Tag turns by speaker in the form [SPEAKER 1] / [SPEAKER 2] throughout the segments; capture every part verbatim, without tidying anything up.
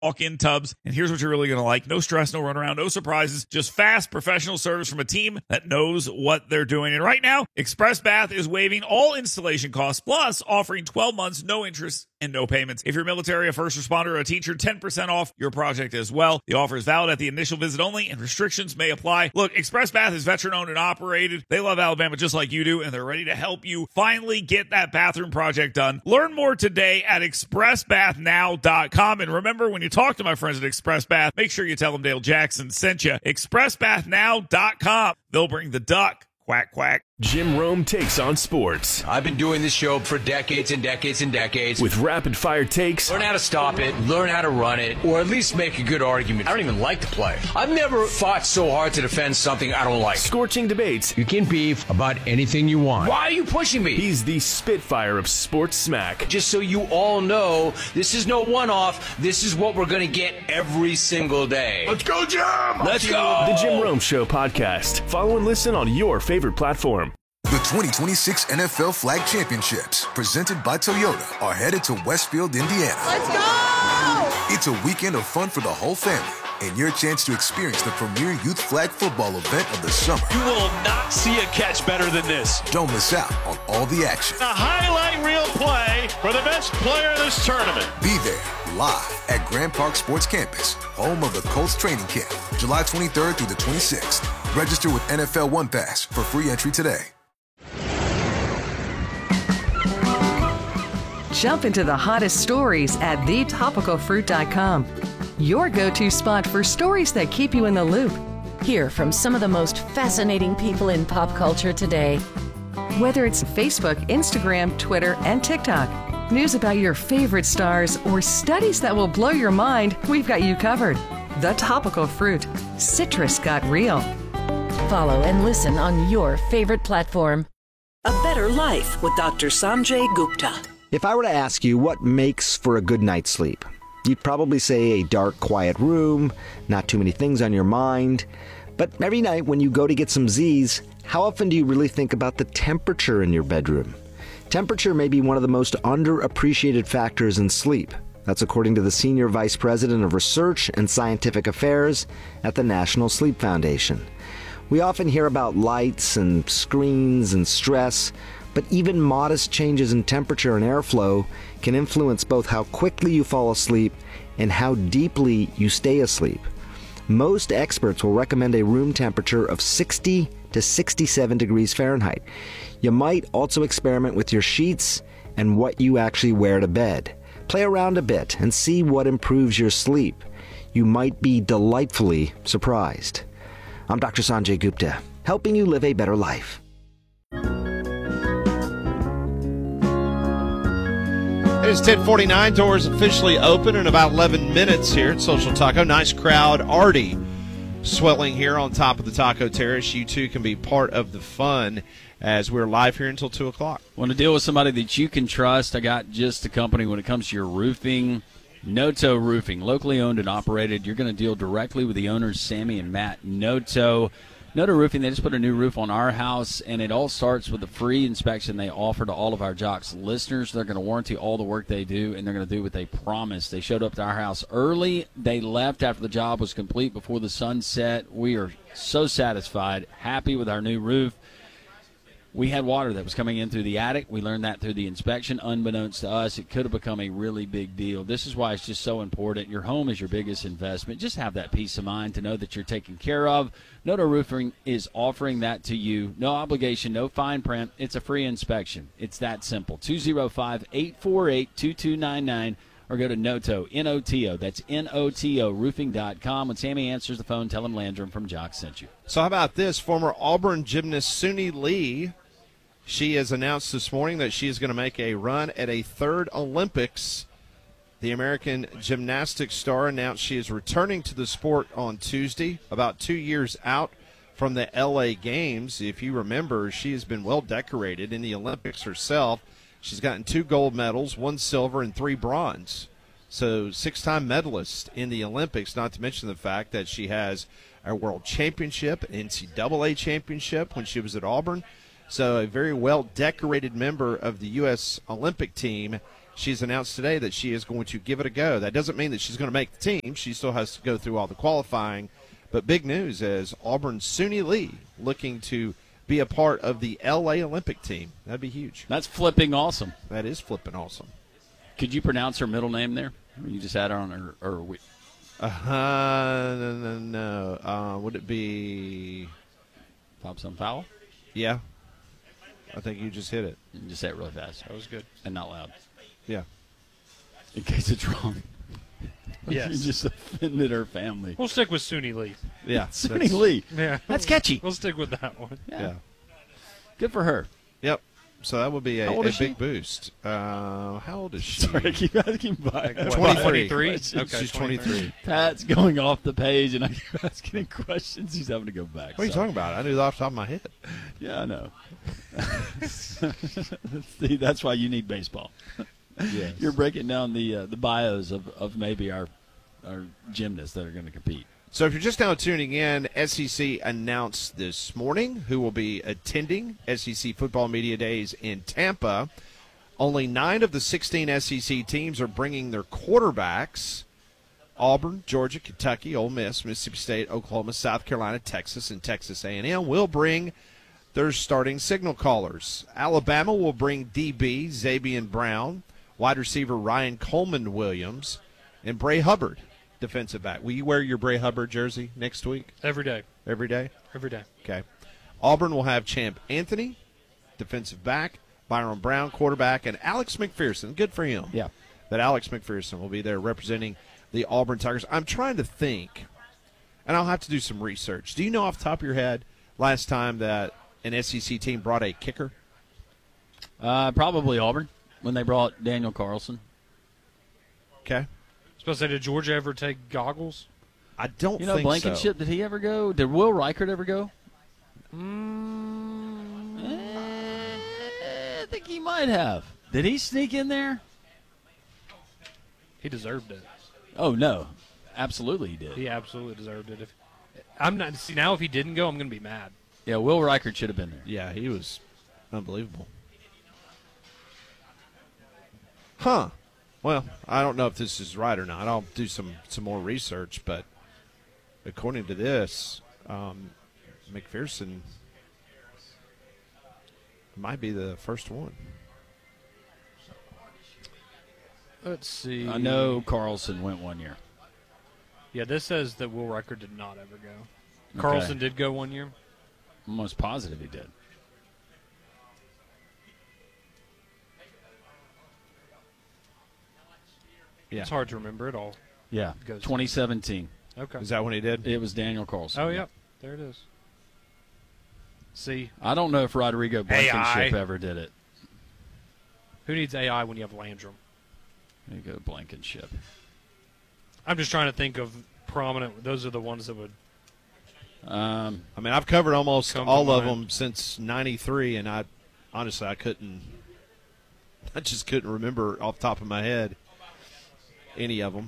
[SPEAKER 1] walk-in tubs. And here's what you're really going to like. No stress, no runaround, no surprises, just fast professional service from a team that knows what they're doing. And right now, Express Bath is waiving all installation costs, plus offering twelve months, no interest, and no payments. If you're military, a first responder, or a teacher, ten percent off your project as well. The offer is valid at the initial visit only, and restrictions may apply. Look, Express Bath is veteran-owned and operated. They love Alabama just like you do, and they're ready to help you finally get that bathroom project done. Learn more today at express bath now dot com. And remember, when you talk to my friends at Express Bath, make sure you tell them Dale Jackson sent you. express bath now dot com. They'll bring the duck. Quack, quack.
[SPEAKER 2] Jim Rome takes on sports.
[SPEAKER 3] I've been doing this show for decades and decades and decades.
[SPEAKER 2] With rapid-fire takes.
[SPEAKER 3] Learn how to stop it, learn how to run it, or at least make a good argument. I don't even like the play. I've never fought so hard to defend something I don't like.
[SPEAKER 2] Scorching debates.
[SPEAKER 3] You can beef about anything you want. Why are you pushing me?
[SPEAKER 2] He's the Spitfire of sports smack.
[SPEAKER 3] Just so you all know, this is no one-off. This is what we're going to get every single day.
[SPEAKER 2] Let's go, Jim!
[SPEAKER 3] Let's go!
[SPEAKER 2] The Jim Rome Show podcast. Follow and listen on your favorite platform.
[SPEAKER 4] The twenty twenty-six N F L Flag Championships, presented by Toyota, are headed to Westfield, Indiana.
[SPEAKER 5] Let's go!
[SPEAKER 4] It's a weekend of fun for the whole family, and your chance to experience the premier youth flag football event of the summer.
[SPEAKER 6] You will not see a catch better than this.
[SPEAKER 4] Don't miss out on all the action.
[SPEAKER 6] A highlight reel play for the best player of this tournament.
[SPEAKER 4] Be there, live at Grand Park Sports Campus, home of the Colts training camp, July twenty-third through the twenty-sixth. Register with N F L One Pass for free entry today.
[SPEAKER 7] Jump into the hottest stories at the topical fruit dot com. Your go-to spot for stories that keep you in the loop.
[SPEAKER 8] Hear from some of the most fascinating people in pop culture today.
[SPEAKER 7] Whether it's Facebook, Instagram, Twitter, and TikTok, news about your favorite stars, or studies that will blow your mind, we've got you covered. The Topical Fruit. Citrus got real.
[SPEAKER 8] Follow and listen on your favorite platform.
[SPEAKER 9] A Better Life with Doctor Sanjay Gupta.
[SPEAKER 10] If I were to ask you what makes for a good night's sleep, you'd probably say a dark, quiet room, not too many things on your mind. But every night when you go to get some Z's, how often do you really think about the temperature in your bedroom? Temperature may be one of the most underappreciated factors in sleep. That's according to the Senior Vice President of Research and Scientific Affairs at the National Sleep Foundation. We often hear about lights and screens and stress, but even modest changes in temperature and airflow can influence both how quickly you fall asleep and how deeply you stay asleep. Most experts will recommend a room temperature of sixty to sixty-seven degrees Fahrenheit. You might also experiment with your sheets and what you actually wear to bed. Play around a bit and see what improves your sleep. You might be delightfully surprised. I'm Doctor Sanjay Gupta, helping you live a better life.
[SPEAKER 11] It's ten forty-nine. Doors officially open in about eleven minutes here at Social Taco. Nice crowd already swelling here on top of the Taco Terrace. You too can be part of the fun as we're live here until two o'clock.
[SPEAKER 12] Want to deal with somebody that you can trust? I got just a company when it comes to your roofing. Noto Roofing, locally owned and operated. You're going to deal directly with the owners, Sammy and Matt Noto. Noto Roofing, they just put a new roof on our house, and it all starts with a free inspection they offer to all of our Jocks listeners. They're going to warranty all the work they do, and they're going to do what they promise. They showed up to our house early. They left after the job was complete before the sun set. We are so satisfied, happy with our new roof. We had water that was coming in through the attic. We learned that through the inspection. Unbeknownst to us, it could have become a really big deal. This is why it's just so important. Your home is your biggest investment. Just have that peace of mind to know that you're taken care of. Noto Roofing is offering that to you. No obligation, no fine print. It's a free inspection. It's that simple. two oh five, eight four eight, two two nine nine or go to Noto, N O T O. That's N O T O roofing dot com. When Sammy answers the phone, tell him Landrum from Jock sent you.
[SPEAKER 11] So how about this? Former Auburn gymnast Suni Lee, she has announced this morning that she is going to make a run at a third Olympics. The American gymnastics star announced she is returning to the sport on Tuesday, about two years out from the L A Games. If you remember, she has been well decorated in the Olympics herself. She's gotten two gold medals, one silver, and three bronze. So six-time medalist in the Olympics, not to mention the fact that she has a world championship, N C double A championship when she was at Auburn. So a very well-decorated member of the U S Olympic team. she's announced today that she is going to give it a go. That doesn't mean that she's going to make the team. She still has to go through all the qualifying. But big news is Auburn's Suni Lee looking to be a part of the L A Olympic team. That'd be huge.
[SPEAKER 12] That's flipping awesome.
[SPEAKER 11] That is flipping awesome.
[SPEAKER 12] Could you pronounce her middle name there? Or you just had her on her, or we...
[SPEAKER 11] Uh, no, no, no. Uh, would it be
[SPEAKER 12] Thompson Powell?
[SPEAKER 11] Yeah. I think you just hit it.
[SPEAKER 12] You just say it really fast.
[SPEAKER 5] That was good.
[SPEAKER 12] And not loud.
[SPEAKER 11] Yeah.
[SPEAKER 12] In case it's wrong.
[SPEAKER 5] Yes.
[SPEAKER 12] You just offended her family.
[SPEAKER 5] We'll stick with Suni Lee.
[SPEAKER 11] Yeah.
[SPEAKER 12] Suni Lee.
[SPEAKER 5] Yeah.
[SPEAKER 12] That's catchy.
[SPEAKER 5] We'll stick with that one.
[SPEAKER 12] Yeah.
[SPEAKER 11] yeah.
[SPEAKER 12] Good for her.
[SPEAKER 11] Yep. So that would be a, a big
[SPEAKER 12] she?
[SPEAKER 11] boost. Uh, how old is she?
[SPEAKER 12] Sorry, I keep asking by.
[SPEAKER 11] twenty-three.
[SPEAKER 5] twenty-three?
[SPEAKER 11] Okay, she's twenty-three.
[SPEAKER 12] Pat's going off the page, and I keep asking him questions. He's having to go back.
[SPEAKER 11] What are you
[SPEAKER 12] so.
[SPEAKER 11] talking about? I knew that off the top of my head.
[SPEAKER 12] Yeah, I know. See, that's why you need baseball.
[SPEAKER 11] Yes.
[SPEAKER 12] You're breaking down the uh, the bios of, of maybe our our gymnasts that are going to compete.
[SPEAKER 11] So if you're just now tuning in, S E C announced this morning who will be attending S E C Football Media Days in Tampa. Only nine of the sixteen S E C teams are bringing their quarterbacks. Auburn, Georgia, Kentucky, Ole Miss, Mississippi State, Oklahoma, South Carolina, Texas, and Texas A and M will bring their starting signal callers. Alabama will bring D B Xavier Brown, wide receiver Ryan Coleman Williams, and Bray Hubbard, defensive back. Will you wear your Bray Hubbard jersey next week?
[SPEAKER 5] Every day.
[SPEAKER 11] Every day?
[SPEAKER 5] Every day.
[SPEAKER 11] Okay. Auburn will have Champ Anthony, defensive back, Byron Brown, quarterback, and Alex McPherson. Good for him.
[SPEAKER 12] Yeah.
[SPEAKER 11] That Alex McPherson will be there representing the Auburn Tigers. I'm trying to think, and I'll have to do some research. Do you know off the top of your head last time that an S E C team brought a kicker?
[SPEAKER 12] Uh, probably Auburn when they brought Daniel Carlson.
[SPEAKER 11] Okay.
[SPEAKER 5] Supposed to say, did Georgia ever take goggles?
[SPEAKER 11] I don't
[SPEAKER 12] You know,
[SPEAKER 11] think
[SPEAKER 12] Blankenship,
[SPEAKER 11] so.
[SPEAKER 12] did he ever go? Did Will Reichert ever go?
[SPEAKER 5] Mm,
[SPEAKER 12] Eh, I think he might have. Did he sneak in there?
[SPEAKER 5] he deserved it.
[SPEAKER 12] Oh, no. Absolutely he did.
[SPEAKER 5] He absolutely deserved it. If I'm not see now, if he didn't go, I'm going to be mad.
[SPEAKER 12] Yeah, Will Reichert should have been there.
[SPEAKER 11] Yeah, he was unbelievable. Huh. Well, I don't know if this is right or not. I'll do some, some more research, but according to this, um, McPherson might be the first one.
[SPEAKER 5] Let's see.
[SPEAKER 12] I know Carlson went one year.
[SPEAKER 5] Yeah, this says that Will Reichert did not ever go.
[SPEAKER 12] Okay.
[SPEAKER 5] Carlson did go one year.
[SPEAKER 12] I'm almost positive he did.
[SPEAKER 11] Yeah.
[SPEAKER 5] It's hard to remember it all.
[SPEAKER 12] Yeah,
[SPEAKER 5] Goes-
[SPEAKER 12] twenty seventeen.
[SPEAKER 5] Okay.
[SPEAKER 11] Is that when he did?
[SPEAKER 12] It was Daniel Carlson.
[SPEAKER 5] Oh, yeah. There it is. See,
[SPEAKER 12] I don't know if Rodrigo Blankenship
[SPEAKER 5] A I.
[SPEAKER 12] ever did it.
[SPEAKER 5] who needs A I when you have Landrum?
[SPEAKER 12] There you go, Blankenship.
[SPEAKER 5] I'm just trying to think of prominent. Those are the ones that would.
[SPEAKER 12] Um,
[SPEAKER 11] I mean, I've covered almost
[SPEAKER 5] Come to
[SPEAKER 11] all of
[SPEAKER 5] mind.
[SPEAKER 11] them since ninety-three, and I honestly I couldn't. I just couldn't remember off the top of my head any of them.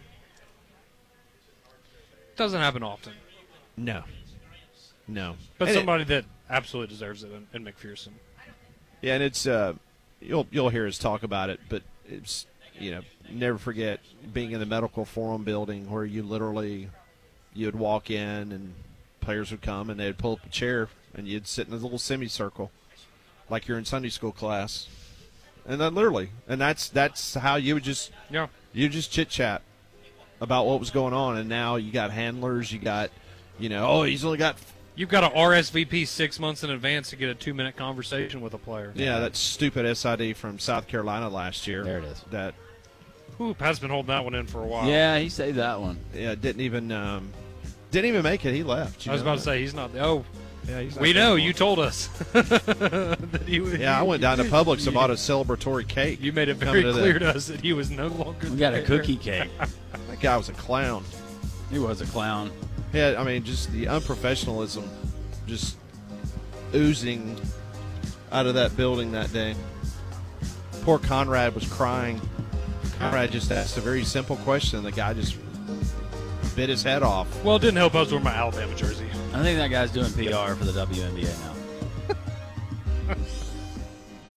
[SPEAKER 5] Doesn't happen often.
[SPEAKER 11] No. No.
[SPEAKER 5] But
[SPEAKER 11] And it-
[SPEAKER 5] somebody that absolutely deserves it in, in McPherson.
[SPEAKER 11] Yeah, and it's uh, you'll you'll hear us talk about it, but it's you know never forget being in the medical forum building where you literally you'd walk in and players would come and they'd pull up a chair and you'd sit in a little semicircle like you're in Sunday school class, and then literally, and that's that's how you would just
[SPEAKER 5] Yeah.
[SPEAKER 11] you just chit chat about what was going on, and now you got handlers, you got you know oh he's only got.
[SPEAKER 5] You've got to R S V P six months in advance to get a two-minute conversation with a player.
[SPEAKER 11] Yeah, that stupid S I D from South Carolina last year.
[SPEAKER 12] There it is.
[SPEAKER 11] That
[SPEAKER 5] Ooh, Pat's been holding that one in for a while.
[SPEAKER 12] yeah, he saved that one.
[SPEAKER 11] yeah didn't even um, didn't even make it. He left. You
[SPEAKER 5] I was
[SPEAKER 11] know
[SPEAKER 5] about to
[SPEAKER 11] that?
[SPEAKER 5] say, he's not. Oh,
[SPEAKER 11] Yeah, he's not
[SPEAKER 5] we
[SPEAKER 11] there
[SPEAKER 5] know.
[SPEAKER 11] anymore.
[SPEAKER 5] You told us. that he,
[SPEAKER 11] Yeah, I went down to Publix and bought a celebratory cake.
[SPEAKER 5] You made it
[SPEAKER 11] coming
[SPEAKER 5] very
[SPEAKER 11] to the-
[SPEAKER 5] clear to us that he was no longer
[SPEAKER 12] We got a
[SPEAKER 5] there.
[SPEAKER 12] cookie cake.
[SPEAKER 11] That guy was a clown.
[SPEAKER 12] He was a clown.
[SPEAKER 11] Yeah, I mean, just the unprofessionalism, just oozing out of that building that day. Poor Conrad was crying. Conrad just asked a very simple question. The guy just bit his head off.
[SPEAKER 5] Well, it didn't help I was wearing my Alabama jersey.
[SPEAKER 12] I think that guy's doing P R for the W N B A now.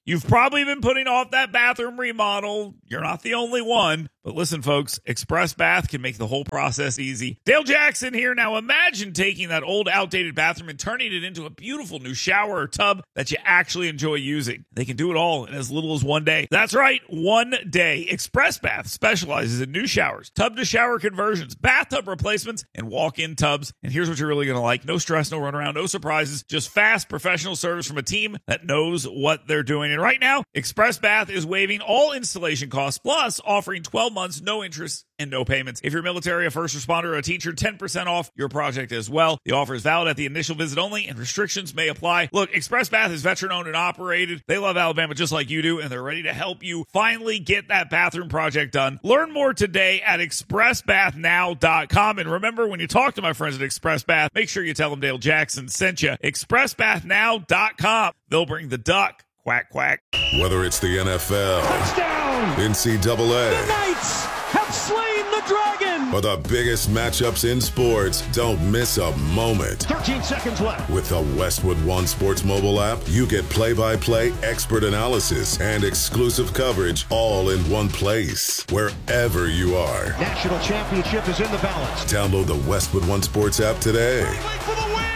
[SPEAKER 1] You've probably been putting off that bathroom remodel. You're not the only one. But listen, folks, Express Bath can make the whole process easy. Dale Jackson here. Now imagine taking that old, outdated bathroom and turning it into a beautiful new shower or tub that you actually enjoy using. They can do it all in as little as one day. That's right, one day. Express Bath specializes in new showers, tub-to-shower conversions, bathtub replacements, and walk-in tubs. And here's what you're really going to like. No stress, no runaround, no surprises, just fast professional service from a team that knows what they're doing. And right now, Express Bath is waiving all installation costs, plus offering twelve months, no interest, and no payments. If you're military, a first responder, or a teacher, ten percent off your project as well. The offer is valid at the initial visit only, and restrictions may apply. Look, Express Bath is veteran-owned and operated. They love Alabama just like you do, and they're ready to help you finally get that bathroom project done. Learn more today at express bath now dot com. And remember, when you talk to my friends at Express Bath, make sure you tell them Dale Jackson sent you. express bath now dot com. They'll bring the duck. Quack, quack.
[SPEAKER 13] Whether it's the N F L,
[SPEAKER 6] touchdown,
[SPEAKER 13] N C double A,
[SPEAKER 6] the Knights have slain the dragon,
[SPEAKER 13] or the biggest matchups in sports, don't miss a moment.
[SPEAKER 6] thirteen seconds left.
[SPEAKER 13] With the Westwood One Sports mobile app, you get play-by-play, expert analysis, and exclusive coverage all in one place, wherever you are.
[SPEAKER 6] National championship is in the balance.
[SPEAKER 13] Download the Westwood One Sports app today.
[SPEAKER 6] For the win!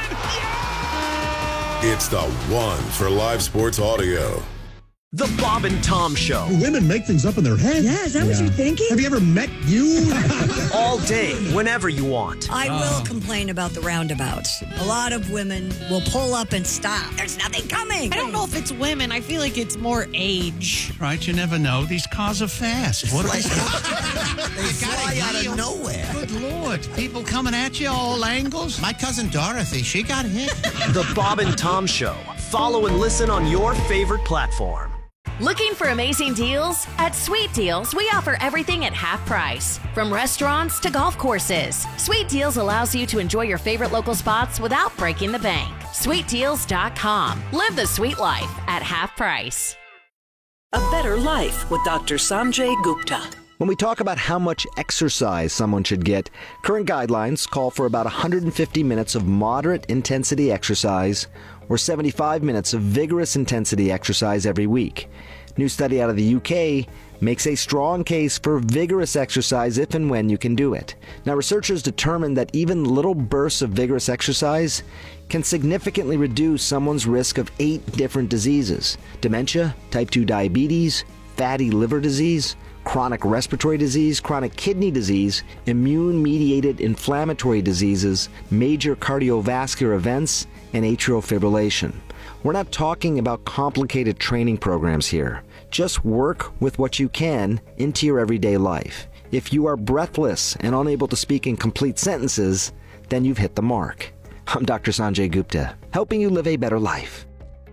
[SPEAKER 13] It's the one for live sports audio.
[SPEAKER 14] The Bob and Tom Show.
[SPEAKER 15] Do women make things up in their head?
[SPEAKER 16] Yeah, is that yeah. what you're thinking?
[SPEAKER 15] Have you ever met you?
[SPEAKER 14] All day, whenever you want.
[SPEAKER 16] I uh. will complain about the roundabouts. A lot of women will pull up and stop. There's nothing coming.
[SPEAKER 17] I don't know if it's women. I feel like it's more age.
[SPEAKER 18] Right, you never know. These cars are fast. What are they?
[SPEAKER 19] They fly out of nowhere.
[SPEAKER 18] Good Lord. People coming at you all angles. My cousin Dorothy, she got hit.
[SPEAKER 14] The Bob and Tom Show. Follow and listen on your favorite platform.
[SPEAKER 8] Looking for amazing deals? At Sweet Deals, we offer everything at half price. From restaurants to golf courses, Sweet Deals allows you to enjoy your favorite local spots without breaking the bank. sweet deals dot com. Live the sweet life at half price.
[SPEAKER 9] A better life with Doctor Sanjay Gupta.
[SPEAKER 10] When we talk about how much exercise someone should get, current guidelines call for about one hundred fifty minutes of moderate intensity exercise or seventy-five minutes of vigorous intensity exercise every week. New study out of the U K makes a strong case for vigorous exercise if and when you can do it. Now, researchers determined that even little bursts of vigorous exercise can significantly reduce someone's risk of eight different diseases: dementia, type two diabetes, fatty liver disease, chronic respiratory disease, chronic kidney disease, immune-mediated inflammatory diseases, major cardiovascular events, and atrial fibrillation. We're not talking about complicated training programs here. Just work with what you can into your everyday life. If you are breathless and unable to speak in complete sentences, then you've hit the mark. I'm Doctor Sanjay Gupta, helping you live a better life.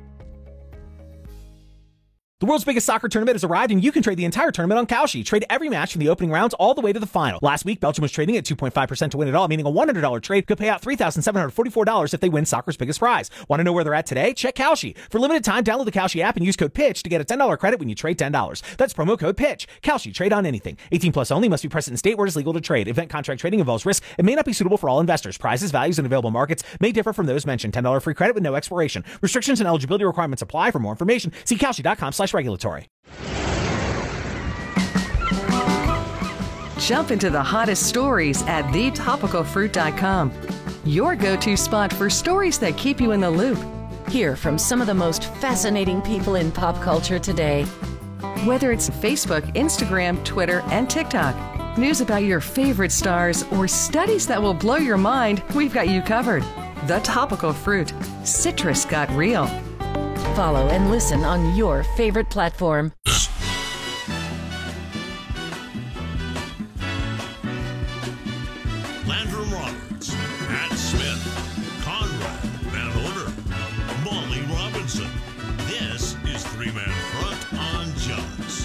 [SPEAKER 20] The world's biggest soccer tournament has arrived, and you can trade the entire tournament on Kalshi. Trade every match from the opening rounds all the way to the final. Last week, Belgium was trading at two point five percent to win it all, meaning a one hundred dollars trade could pay out three thousand seven hundred forty-four dollars if they win soccer's biggest prize. Want to know where they're at today? Check Kalshi. For limited time, download the Kalshi app and use code PITCH to get a ten dollars credit when you trade ten dollars. That's promo code PITCH. Kalshi. Trade on anything. eighteen plus only. Must be present in state where it is legal to trade. Event contract trading involves risk and may not be suitable for all investors. Prizes, values, and available markets may differ from those mentioned. ten dollars free credit with no expiration. Restrictions and eligibility requirements apply. For more information, see kalshi.com slash regulatory.
[SPEAKER 7] Jump into the hottest stories at the topical fruit dot com. Your go-to spot for stories that keep you in the loop.
[SPEAKER 8] Hear from some of the most fascinating people in pop culture today.
[SPEAKER 7] Whether it's Facebook, Instagram, Twitter, and TikTok, news about your favorite stars, or studies that will blow your mind, we've got you covered. The Topical Fruit. Citrus got real.
[SPEAKER 8] Follow and listen on your favorite platform.
[SPEAKER 21] Landrum Roberts, Pat Smith, Conrad Van Order, Molly Robinson. This is Three Man Front on Jaws.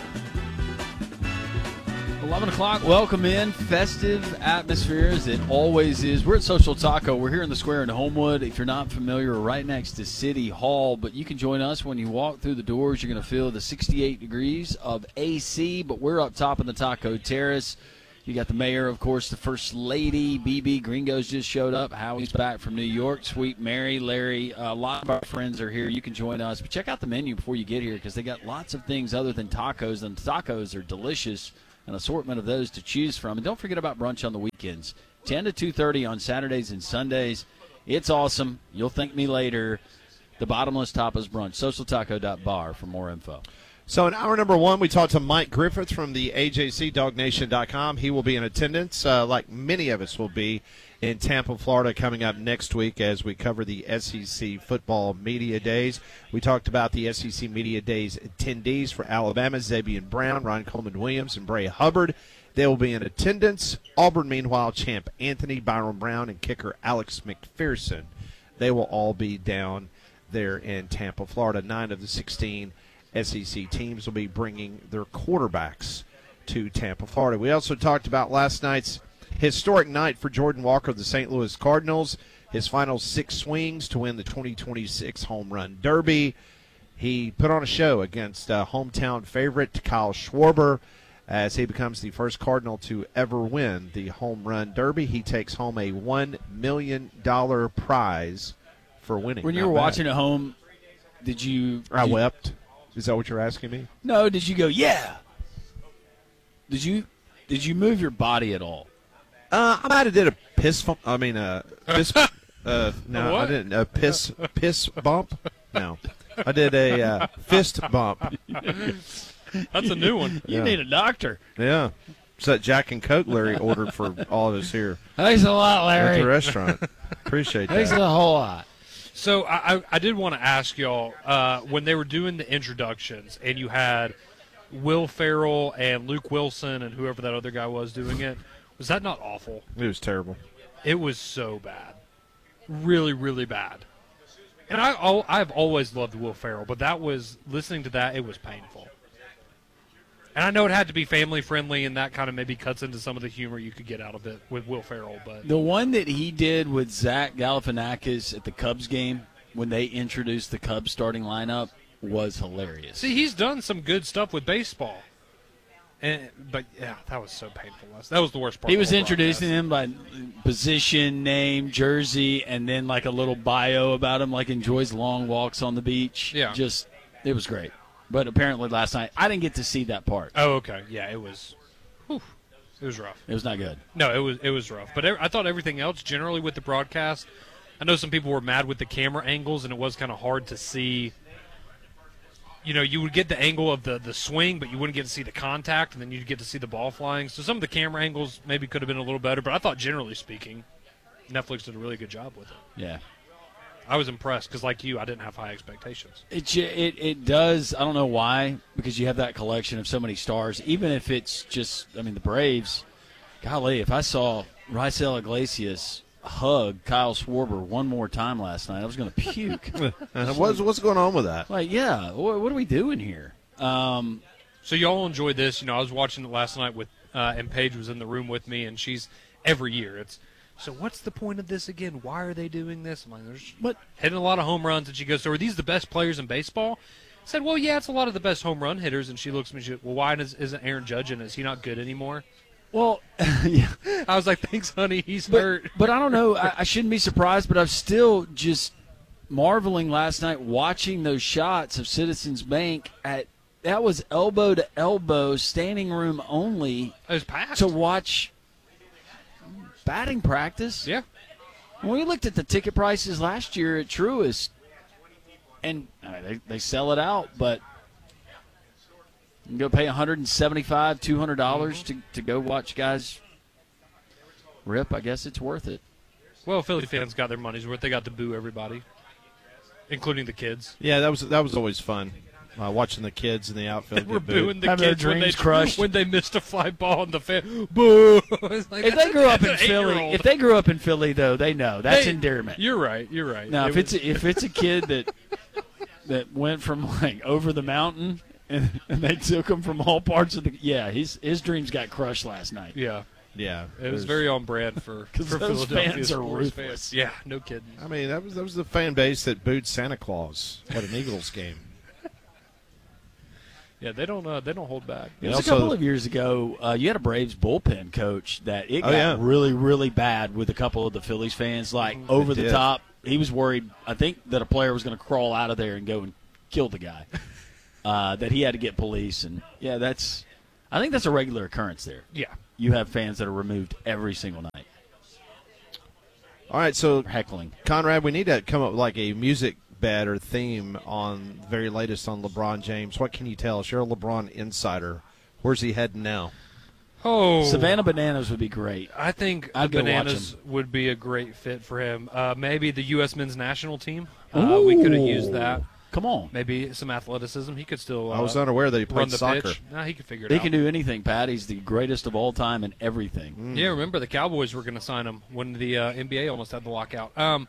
[SPEAKER 12] eleven o'clock, welcome in. Festive atmosphere as it always is. We're at Social Taco. We're here in the square in Homewood. If you're not familiar, we're right next to City Hall, but you can join us when you walk through the doors. You're going to feel the sixty-eight degrees of A C, but we're up top of the Taco Terrace. You got the mayor, of course, the first lady, B B Gringos just showed up. Howie's back from New York. Sweet Mary, Larry, uh, a lot of our friends are here. You can join us. But check out the menu before you get here because they got lots of things other than tacos, and tacos are delicious, an assortment of those to choose from. And don't forget about brunch on the weekends, ten to two thirty on Saturdays and Sundays. It's awesome. You'll thank me later. The Bottomless Tapas Brunch, social taco dot bar for more info.
[SPEAKER 11] So in hour number one, we talked to Mike Griffith from the A J C Dog Nation dot com. He will be in attendance, uh, like many of us will be, in Tampa, Florida, coming up next week as we cover the S E C Football Media Days. We talked about the S E C Media Days attendees for Alabama, Zabian Brown, Ron Coleman-Williams, and Bray Hubbard. They will be in attendance. Auburn, meanwhile, champ Anthony, Byron Brown, and kicker Alex McPherson. They will all be down there in Tampa, Florida. Nine of the sixteen S E C teams will be bringing their quarterbacks to Tampa, Florida. We also talked about last night's historic night for Jordan Walker of the Saint Louis Cardinals. His final six swings to win the twenty twenty-six Home Run Derby. He put on a show against uh, hometown favorite Kyle Schwarber as he becomes the first Cardinal to ever win the Home Run Derby. He takes home a one million dollars prize for winning.
[SPEAKER 12] When you
[SPEAKER 11] Not
[SPEAKER 12] were
[SPEAKER 11] bad.
[SPEAKER 12] watching at home, did you...
[SPEAKER 11] I
[SPEAKER 12] did,
[SPEAKER 11] wept. Is that what you're asking me?
[SPEAKER 12] No, did you go, yeah? Did you Did you move your body at all?
[SPEAKER 11] Uh, I might have did a piss. Fump, I mean, uh, piss. Uh, no, I didn't. A piss. Piss bump. No, I did a uh, fist bump.
[SPEAKER 5] That's a new one.
[SPEAKER 12] You
[SPEAKER 11] Yeah.
[SPEAKER 12] need a doctor.
[SPEAKER 11] Yeah, it's that Jack and Coke Larry ordered for all of us here
[SPEAKER 12] Thanks a lot,
[SPEAKER 11] at
[SPEAKER 12] Larry.
[SPEAKER 11] the restaurant. Appreciate that.
[SPEAKER 12] Thanks a whole lot.
[SPEAKER 5] So I, I, I did want to ask y'all, uh, when they were doing the introductions and you had Will Ferrell and Luke Wilson and whoever that other guy was doing it, was that not awful?
[SPEAKER 11] It was terrible.
[SPEAKER 5] It was so bad. Really, really bad. And I, I'll- I've always loved Will Ferrell, but that was, listening to that, it was painful. And I know it had to be family friendly, and that kind of maybe cuts into some of the humor you could get out of it with Will Ferrell. But
[SPEAKER 12] The one that he did with Zach Galifianakis at the Cubs game when they introduced the Cubs starting lineup was hilarious.
[SPEAKER 5] see, he's done some good stuff with baseball. And but yeah, that was so painful. That was the worst part.
[SPEAKER 12] He
[SPEAKER 5] of
[SPEAKER 12] was
[SPEAKER 5] the whole
[SPEAKER 12] introducing him by position, name, jersey, and then like a little bio about him, like enjoys long walks on the beach.
[SPEAKER 5] Yeah.
[SPEAKER 12] Just, it was great. But apparently last night, I didn't get to see that part.
[SPEAKER 5] Oh, okay. Yeah, it was. Whew, it was rough.
[SPEAKER 12] It was not good.
[SPEAKER 5] No, it was it was rough. But I thought everything else, generally with the broadcast, I know some people were mad with the camera angles, and it was kind of hard to see. You know, you would get the angle of the, the swing, but you wouldn't get to see the contact, and then you'd get to see the ball flying. So some of the camera angles maybe could have been a little better, but I thought generally speaking, Netflix did a really good job with it.
[SPEAKER 12] Yeah.
[SPEAKER 5] I was impressed because, like you, I didn't have high expectations.
[SPEAKER 12] It, ju- it it does. I don't know why, because you have that collection of so many stars. Even if it's just, I mean, the Braves. Golly, if I saw Raisel Iglesias hug Kyle Schwarber one more time last night, I was going to puke.
[SPEAKER 11] what's what's going on with that?
[SPEAKER 12] Like, yeah, what, what are we doing here? Um,
[SPEAKER 5] So y'all enjoy this. You know, I was watching it last night with, uh, and Paige was in the room with me, and she's every year. It's so what's the point of this again? Why are they doing this? I'm like, there's
[SPEAKER 12] but
[SPEAKER 5] hitting a lot of home runs, and she goes, so are these the best players in baseball? I said, well, yeah, it's a lot of the best home run hitters, and she looks at me, she goes, well, why is, isn't Aaron Judge in? Is he not good anymore?
[SPEAKER 12] Well, yeah.
[SPEAKER 5] I was like, thanks, honey, he's
[SPEAKER 12] but,
[SPEAKER 5] hurt.
[SPEAKER 12] But I don't know. I, I shouldn't be surprised, but I'm still just marveling last night watching those shots of Citizens Bank at that was elbow to elbow, standing room only.
[SPEAKER 5] It was packed.
[SPEAKER 12] To watch batting practice.
[SPEAKER 5] Yeah.
[SPEAKER 12] When we looked at the ticket prices last year at Truist, and I mean, they, they sell it out, but you can go pay one hundred seventy-five dollars, two hundred dollars mm-hmm. to, to go watch guys rip. I guess it's worth it.
[SPEAKER 5] Well, Philly fans got their money's worth. They got to boo everybody, including the kids.
[SPEAKER 11] Yeah, that was that was always fun. Uh, watching the kids in the outfield.
[SPEAKER 5] They were
[SPEAKER 11] get booed.
[SPEAKER 5] booing the
[SPEAKER 12] Have their
[SPEAKER 5] kids when they
[SPEAKER 12] dreams crushed.
[SPEAKER 5] when they missed a fly ball in the fan. Boo! Like,
[SPEAKER 12] If they grew up in
[SPEAKER 5] that's an
[SPEAKER 12] Philly,
[SPEAKER 5] eight-year-old.
[SPEAKER 12] if they grew up in Philly, though, they know that's
[SPEAKER 5] They-
[SPEAKER 12] endearment.
[SPEAKER 5] You're right. You're right.
[SPEAKER 12] Now,
[SPEAKER 5] It
[SPEAKER 12] if it's
[SPEAKER 5] was-
[SPEAKER 12] a, if it's a kid that that went from like over the mountain and, and they took him from all parts of the yeah, his his dreams got crushed last night.
[SPEAKER 5] yeah,
[SPEAKER 11] Yeah,
[SPEAKER 5] it was
[SPEAKER 11] there's-
[SPEAKER 5] very on brand for,
[SPEAKER 12] 'Cause
[SPEAKER 5] for
[SPEAKER 12] those
[SPEAKER 5] Philadelphia
[SPEAKER 12] fans are
[SPEAKER 5] sports
[SPEAKER 12] ruthless.
[SPEAKER 5] fans. Yeah, no kidding.
[SPEAKER 11] I mean, that was that was the fan base that booed Santa Claus at an Eagles game.
[SPEAKER 5] Yeah, they don't. Uh, they don't hold back.
[SPEAKER 12] It was a couple of years ago. Uh, you had a Braves bullpen coach that it
[SPEAKER 11] Oh,
[SPEAKER 12] got
[SPEAKER 11] yeah.
[SPEAKER 12] really, really bad with a couple of the Phillies fans. Like over the
[SPEAKER 11] did.
[SPEAKER 12] top, he was worried. I think that a player was going to crawl out of there and go and kill the guy. uh, that he had to get police, and yeah, that's. I think that's a regular occurrence there.
[SPEAKER 5] Yeah,
[SPEAKER 12] you have fans that are removed every single night.
[SPEAKER 11] All right, so
[SPEAKER 12] heckling.
[SPEAKER 11] Conrad, we need to come up with like a music bed or theme on the very latest on LeBron James. What can you tell us? You're a LeBron insider. Where's he heading now?
[SPEAKER 5] Oh,
[SPEAKER 12] Savannah Bananas would be great.
[SPEAKER 5] I think
[SPEAKER 12] I'd
[SPEAKER 5] the
[SPEAKER 12] go watch
[SPEAKER 5] Bananas
[SPEAKER 12] him.
[SPEAKER 5] would be a great fit for him. Uh, maybe the U S men's national team. Uh, we could have used that.
[SPEAKER 12] Come on.
[SPEAKER 5] Maybe some athleticism. He could still. Uh,
[SPEAKER 11] I was unaware that he
[SPEAKER 5] run
[SPEAKER 11] played
[SPEAKER 5] the
[SPEAKER 11] soccer.
[SPEAKER 5] Pitch. No, he could figure it
[SPEAKER 12] He
[SPEAKER 5] out.
[SPEAKER 12] can do anything, Pat. He's the greatest of all time in everything.
[SPEAKER 5] Yeah, remember the Cowboys were going to sign him when the uh, N B A almost had the lockout. Um,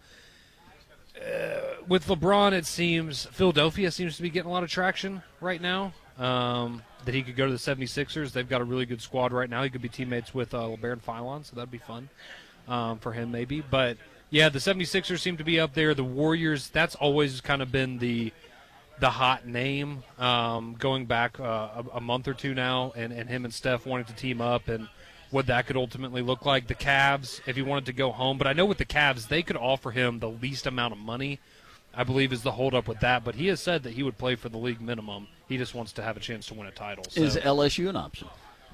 [SPEAKER 5] uh, with LeBron, it seems Philadelphia seems to be getting a lot of traction right now. Um, that he could go to the seventy-sixers. They've got a really good squad right now. He could be teammates with uh, LeBaron Philon, so that'd be fun um, for him maybe. But, yeah, the seventy-sixers seem to be up there. The Warriors, that's always kind of been the the hot name um, going back uh, a, a month or two now, and, and him and Steph wanted to team up and what that could ultimately look like. The Cavs, if he wanted to go home. But I know with the Cavs, they could offer him the least amount of money, I believe, is the holdup with that. But he has said that he would play for the league minimum. He just wants to have a chance to win a title. So.
[SPEAKER 12] Is L S U an option?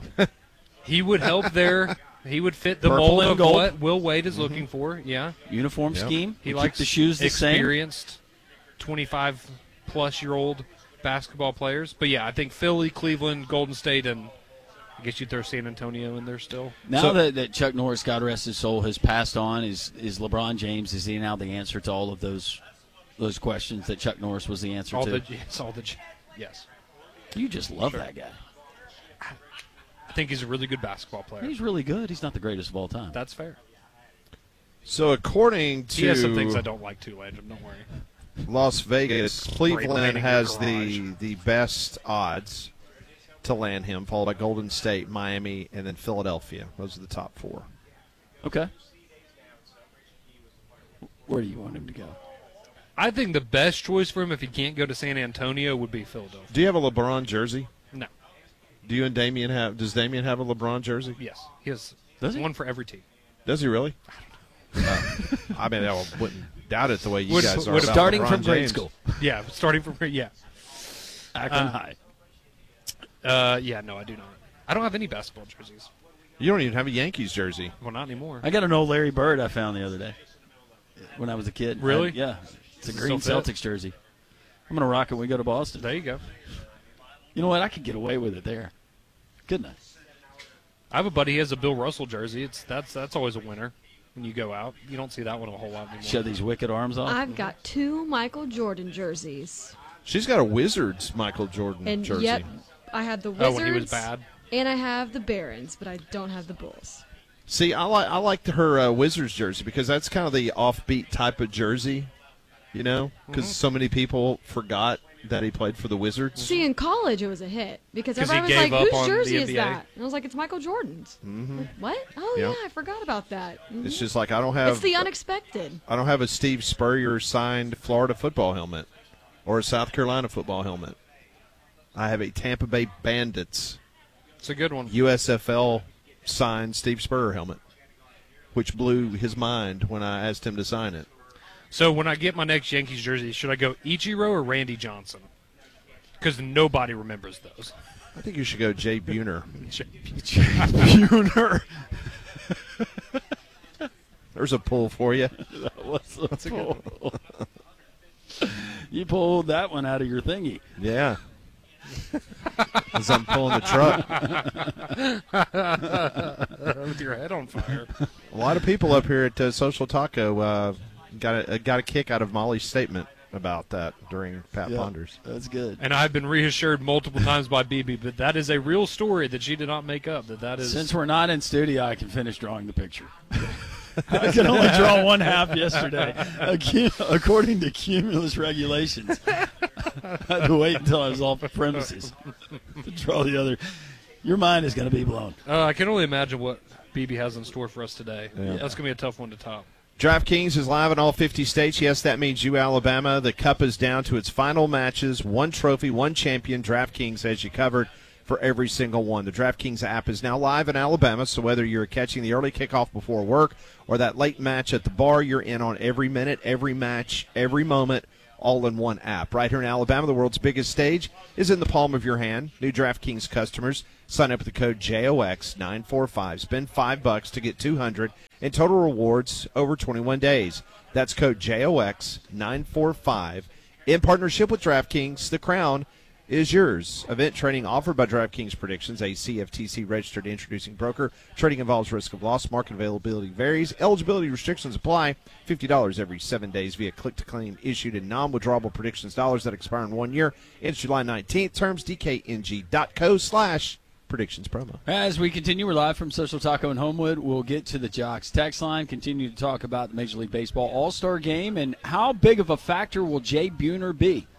[SPEAKER 5] He would help there. He would fit the
[SPEAKER 12] Purple
[SPEAKER 5] mold
[SPEAKER 12] and
[SPEAKER 5] of
[SPEAKER 12] gold.
[SPEAKER 5] what Will Wade is looking for. Yeah,
[SPEAKER 12] Uniform
[SPEAKER 11] Yep.
[SPEAKER 12] scheme.
[SPEAKER 5] he
[SPEAKER 12] Keep
[SPEAKER 5] likes
[SPEAKER 12] the shoes the same.
[SPEAKER 5] experienced, twenty-five plus year old basketball players. But yeah, I think Philly, Cleveland, Golden State, and I guess you'd throw San Antonio in there still.
[SPEAKER 12] Now
[SPEAKER 5] So-
[SPEAKER 12] that, that Chuck Norris, God rest his soul, has passed on, is is LeBron James, is he now the answer to all of those those questions that Chuck Norris was the answer
[SPEAKER 5] all
[SPEAKER 12] to?
[SPEAKER 5] the yes, all the yes.
[SPEAKER 12] You just love
[SPEAKER 5] Sure.
[SPEAKER 12] that guy.
[SPEAKER 5] I think he's a really good basketball player.
[SPEAKER 12] He's really good. He's not the greatest of all time.
[SPEAKER 5] That's fair.
[SPEAKER 11] So according to
[SPEAKER 5] He has some things I don't like too, Landon. Don't worry.
[SPEAKER 11] Las Vegas,
[SPEAKER 5] Spray
[SPEAKER 11] Cleveland
[SPEAKER 5] painting
[SPEAKER 11] has
[SPEAKER 5] your
[SPEAKER 11] the the best odds to land him, followed by Golden State, Miami, and then Philadelphia. Those are the top four.
[SPEAKER 12] Okay. Where do you want him to go?
[SPEAKER 5] I think the best choice for him, if he can't go to San Antonio, would be Philadelphia.
[SPEAKER 11] Do you have a LeBron jersey?
[SPEAKER 5] No.
[SPEAKER 11] Do you and Damian have? Does Damian have a LeBron jersey?
[SPEAKER 5] Yes, he has
[SPEAKER 11] Does he?
[SPEAKER 5] one for every team.
[SPEAKER 11] Does he really? Uh, I mean, I wouldn't doubt it the way you
[SPEAKER 5] Would-
[SPEAKER 11] guys are.
[SPEAKER 5] would-
[SPEAKER 11] about
[SPEAKER 12] starting
[SPEAKER 11] LeBron
[SPEAKER 12] from grade
[SPEAKER 11] James.
[SPEAKER 12] school.
[SPEAKER 5] Yeah, starting from yeah.
[SPEAKER 12] Akron
[SPEAKER 5] Uh,
[SPEAKER 12] High.
[SPEAKER 5] Uh, yeah, no, I do not. I don't have any basketball jerseys.
[SPEAKER 11] You don't even have a Yankees jersey.
[SPEAKER 5] Well, not anymore.
[SPEAKER 12] I got an old Larry Bird I found the other day when I was a kid.
[SPEAKER 5] Really?
[SPEAKER 12] I- yeah. It's a
[SPEAKER 5] Does it
[SPEAKER 12] green
[SPEAKER 5] still fit?
[SPEAKER 12] Celtics jersey. I'm going to rock it when we go to Boston.
[SPEAKER 5] There you go.
[SPEAKER 12] You know what? I could get away with it there. Couldn't I?
[SPEAKER 5] I have a buddy. He has a Bill Russell jersey. It's that's that's always a winner when you go out. You don't see that one a whole lot anymore.
[SPEAKER 12] Show these wicked arms off.
[SPEAKER 3] I've got two Michael Jordan jerseys.
[SPEAKER 11] She's got a Wizards Michael Jordan
[SPEAKER 3] And
[SPEAKER 11] jersey.
[SPEAKER 3] yep, I have the Wizards.
[SPEAKER 5] Oh, when he was bad.
[SPEAKER 3] And I have the Barons, but I don't have the Bulls.
[SPEAKER 11] See, I like I liked her uh, Wizards jersey because that's kind of the offbeat type of jersey, you know, because
[SPEAKER 5] Mm-hmm.
[SPEAKER 11] so many people forgot that he played for the Wizards.
[SPEAKER 3] See, in college it was a hit because
[SPEAKER 5] 'Cause he
[SPEAKER 3] everyone was
[SPEAKER 5] gave
[SPEAKER 3] like,
[SPEAKER 5] up
[SPEAKER 3] "Whose
[SPEAKER 5] on
[SPEAKER 3] jersey
[SPEAKER 5] the
[SPEAKER 3] is
[SPEAKER 5] N B A.
[SPEAKER 3] that?" And I was like, "It's Michael Jordan's."
[SPEAKER 11] Mm-hmm.
[SPEAKER 3] Like, what? Oh
[SPEAKER 11] Yep.
[SPEAKER 3] yeah, I forgot about that. Mhm.
[SPEAKER 11] It's just like I don't have
[SPEAKER 3] It's the unexpected.
[SPEAKER 11] I don't have a Steve Spurrier signed Florida football helmet or a South Carolina football helmet. I have a Tampa Bay Bandits
[SPEAKER 5] It's a good one.
[SPEAKER 11] U S F L signed Steve Spurrier helmet, which blew his mind when I asked him to sign it.
[SPEAKER 5] So when I get my next Yankees jersey, should I go Ichiro or Randy Johnson? Because nobody remembers those.
[SPEAKER 11] I think you should go Jay Buhner.
[SPEAKER 12] Buhner.
[SPEAKER 11] There's a pull for you.
[SPEAKER 12] That was a pull. You pulled that one out of your thingy.
[SPEAKER 11] Yeah. As I'm pulling the truck.
[SPEAKER 5] With your head on fire.
[SPEAKER 11] A lot of people up here at uh, Social Taco uh, got a, got a kick out of Molly's statement about that during Pat
[SPEAKER 12] Yeah,
[SPEAKER 11] Ponders.
[SPEAKER 12] That's good.
[SPEAKER 5] And I've been reassured multiple times by B B, but that is a real story that she did not make up. That that is.
[SPEAKER 12] Since we're not in studio, I can finish drawing the picture. I could only draw one half yesterday, according to Cumulus regulations. I had to wait until I was off premises to draw the other. Your mind is going to be blown.
[SPEAKER 5] Uh, I can only imagine what B B has in store for us today.
[SPEAKER 11] Yeah.
[SPEAKER 5] That's going to be a tough one to top.
[SPEAKER 11] DraftKings is live in all fifty states. Yes, that means you, Alabama. The Cup is down to its final matches. One trophy, one champion. DraftKings has you covered for every single one. The DraftKings app is now live in Alabama, so whether you're catching the early kickoff before work or that late match at the bar, you're in on every minute, every match, every moment, all in one app. Right here in Alabama, the world's biggest stage is in the palm of your hand. New DraftKings customers sign up with the code J O X nine four five. Spend five bucks to get two hundred in total rewards over twenty-one days. That's code J O X nine four five. In partnership with DraftKings, the crown is yours. Event trading offered by DraftKings Predictions, a C F T C-registered introducing broker. Trading involves risk of loss. Market availability varies. Eligibility restrictions apply. fifty dollars every seven days via click-to-claim issued in non-withdrawable predictions dollars that expire in one year. Ends July nineteenth. Terms D K N G dot co slash predictions promo.
[SPEAKER 12] As we continue, we're live from Social Taco in Homewood. We'll get to the Jocks text line, continue to talk about the Major League Baseball All-Star Game, and how big of a factor will Jay Buhner be?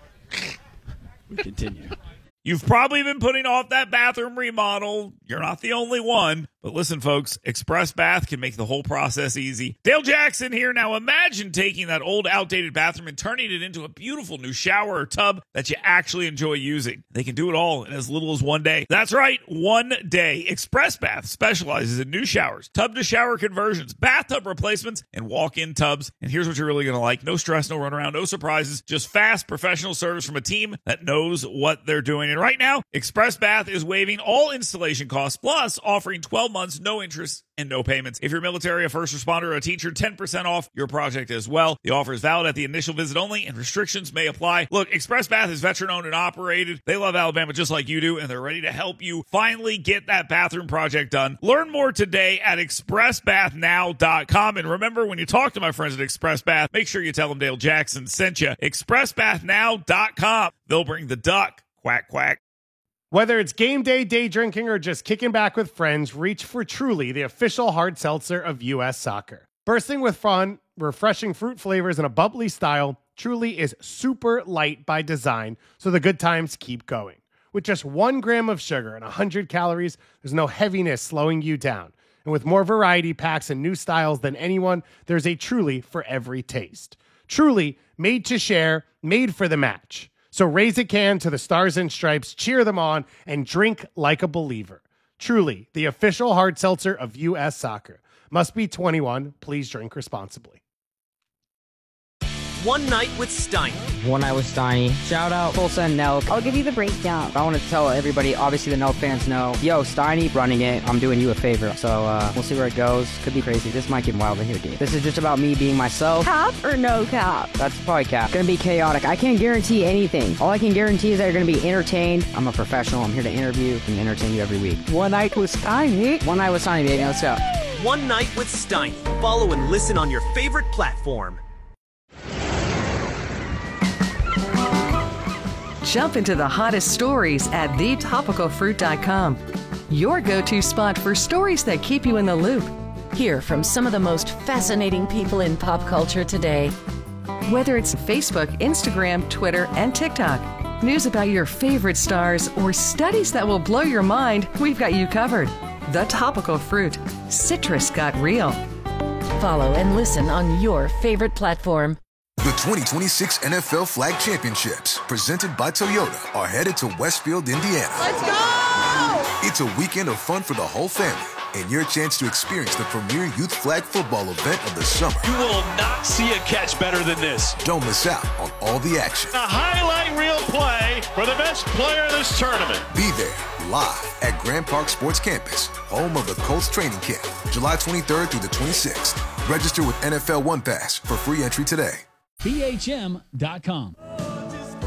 [SPEAKER 12] We continue.
[SPEAKER 1] You've probably been putting off that bathroom remodel. You're not the only one. But listen, folks, Express Bath can make the whole process easy. Dale Jackson here. Now imagine taking that old, outdated bathroom and turning it into a beautiful new shower or tub that you actually enjoy using. They can do it all in as little as one day. That's right, one day. Express Bath specializes in new showers, tub-to-shower conversions, bathtub replacements, and walk-in tubs. And here's what you're really going to like. No stress, no runaround, no surprises, just fast professional service from a team that knows what they're doing. And right now, Express Bath is waiving all installation costs, plus offering twelve months, no interest, and no payments. If you're military, a first responder, or a teacher, ten percent off your project as well. The offer is valid at the initial visit only, and restrictions may apply. Look, Express Bath is veteran-owned and operated. They love Alabama just like you do, and they're ready to help you finally get that bathroom project done. Learn more today at express bath now dot com. And remember, when you talk to my friends at Express Bath, make sure you tell them Dale Jackson sent you. express bath now dot com. They'll bring the duck. Quack, quack.
[SPEAKER 2] Whether it's game day, day drinking, or just kicking back with friends, reach for Truly, the official hard seltzer of U S Soccer. Bursting with fun, refreshing fruit flavors, and a bubbly style, Truly is super light by design, so the good times keep going. With just one gram of sugar and one hundred calories, there's no heaviness slowing you down. And with more variety packs and new styles than anyone, there's a Truly for every taste. Truly, made to share, made for the match. So raise a can to the Stars and Stripes, cheer them on, and drink like a believer. Truly, the official hard seltzer of U S Soccer. Must be twenty-one. Please drink responsibly.
[SPEAKER 14] One Night with Steiny.
[SPEAKER 22] One Night with Steiny. Shout out Full Send Nelk. I'll give you the breakdown. I want to tell everybody, obviously the Nelk fans know, yo, Steiny running it. I'm doing you a favor. So uh, we'll see where it goes. Could be crazy. This might get wild in here, dude. This is just about me being myself.
[SPEAKER 23] Cap or no cap?
[SPEAKER 22] That's probably cap. Gonna be chaotic. I can't guarantee anything. All I can guarantee is that you're gonna be entertained. I'm a professional. I'm here to interview and entertain you every week. One Night with Steiny. One Night with Steiny, baby. Let's go.
[SPEAKER 14] One Night with Steiny. Follow and listen on your favorite platform.
[SPEAKER 7] Jump into the hottest stories at the topical fruit dot com. Your go-to spot for stories that keep you in the loop.
[SPEAKER 8] Hear from some of the most fascinating people in pop culture today.
[SPEAKER 7] Whether it's Facebook, Instagram, Twitter, and TikTok, news about your favorite stars, or studies that will blow your mind, we've got you covered. The Topical Fruit. Citrus got real.
[SPEAKER 8] Follow and listen on your favorite platform.
[SPEAKER 4] The twenty twenty-six N F L Flag Championships, presented by Toyota, are headed to Westfield, Indiana.
[SPEAKER 23] Let's go!
[SPEAKER 4] It's a weekend of fun for the whole family, and your chance to experience the premier youth flag football event of the summer.
[SPEAKER 6] You will not see a catch better than this.
[SPEAKER 4] Don't miss out on all the action.
[SPEAKER 6] A highlight reel play for the best player in this tournament.
[SPEAKER 4] Be there, live at Grand Park Sports Campus, home of the Colts training camp, July twenty-third through the twenty-sixth. Register with N F L One Pass for free entry today.
[SPEAKER 24] B H M dot com.